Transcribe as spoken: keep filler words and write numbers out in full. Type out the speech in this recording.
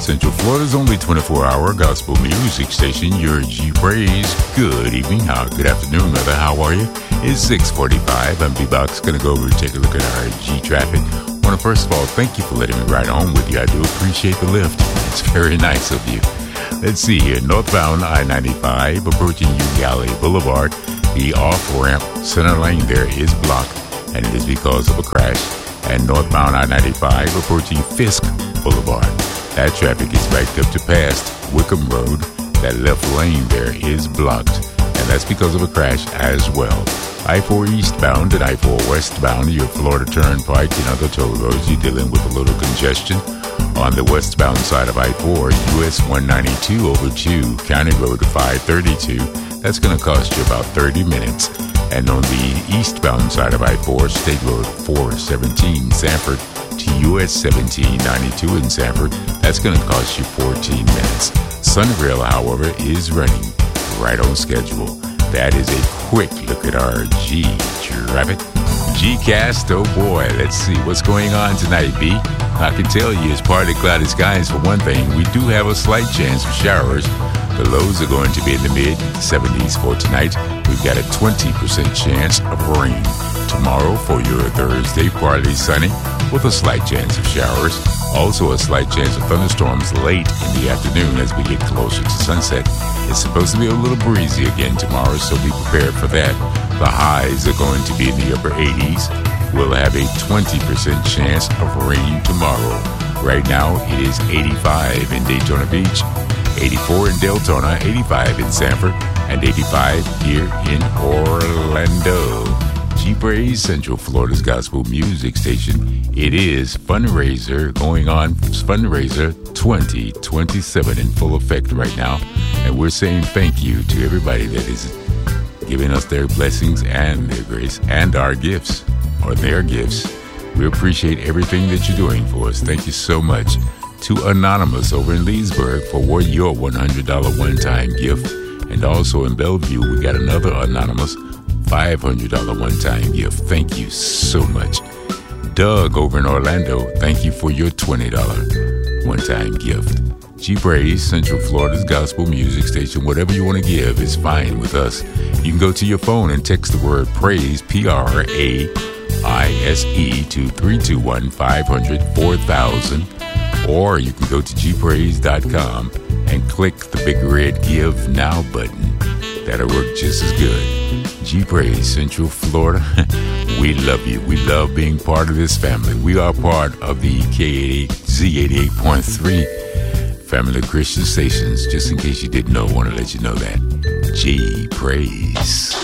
Central Florida's only twenty-four hour gospel music station, your G Praise. Good evening, how, good afternoon, rather, how are you? It's six forty-five. I'm B-Box, going to go over and take a look at our G traffic. I want to first of all thank you for letting me ride home with you. I do appreciate the lift. It's very nice of you. Let's see here. Northbound I ninety-five approaching Ugalli Boulevard. The off-ramp center lane there is blocked, and it is because of a crash. And northbound I ninety-five approaching Fisk Boulevard. That traffic is backed up to past Wickham Road. That left lane there is blocked, and that's because of a crash as well. I four eastbound and I four westbound, your Florida Turnpike and other toll roads, you're dealing with a little congestion. On the westbound side of I four, U S one ninety-two over to County Road five thirty-two. That's going to cost you about thirty minutes. And on the eastbound side of I four, State Road four seventeen, Sanford to U S seventeen ninety-two in Sanford, that's going to cost you fourteen minutes. Sunrail, however, is running right on schedule. That is a quick look at our G traffic. G-Cast, oh boy, let's see what's going on tonight, B. I can tell you it's partly cloudy skies for one thing. We do have a slight chance of showers. The lows are going to be in the mid seventies for tonight. We've got a twenty percent chance of rain. Tomorrow for your Thursday, partly sunny with a slight chance of showers. Also a slight chance of thunderstorms late in the afternoon as we get closer to sunset. It's supposed to be a little breezy again tomorrow, so be prepared for that. The highs are going to be in the upper eighties. We'll have a twenty percent chance of rain tomorrow. Right now, it is eighty-five in Daytona Beach, eighty-four in Deltona, eighty-five in Sanford, and eighty-five here in Orlando. G-Praise, Central Florida's gospel music station. It is fundraiser going on, fundraiser twenty twenty-seven in full effect right now. And we're saying thank you to everybody that is giving us their blessings and their grace and our gifts, or their gifts. We appreciate everything that you're doing for us. Thank you so much. To Anonymous over in Leesburg for your one hundred dollars one-time gift. And also in Bellevue, we got another Anonymous five hundred dollars one-time gift. Thank you so much. Doug over in Orlando, thank you for your twenty dollars one-time gift. G-Praise, Central Florida's gospel music station. Whatever you want to give is fine with us. You can go to your phone and text the word praise, P R A I S E, to three two one, five hundred, four thousand. Or you can go to g praise dot com and click the big red Give Now button. That'll work just as good. G-Praise, Central Florida. We love you. We love being part of this family. We are part of the K Z eighty-eight point three family of Christian stations. Just in case you didn't know, I want to let you know that. G-Praise.